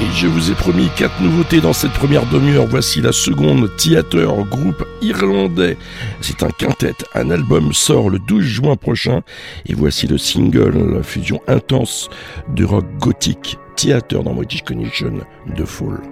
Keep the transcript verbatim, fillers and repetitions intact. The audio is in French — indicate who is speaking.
Speaker 1: Et je vous ai promis quatre nouveautés dans cette première demi-heure. Voici la seconde, Theater, groupe irlandais. C'est un quintet. Un album sort le douze juin prochain. Et voici le single, fusion intense de rock gothique. Theater dans British Connection de Fall.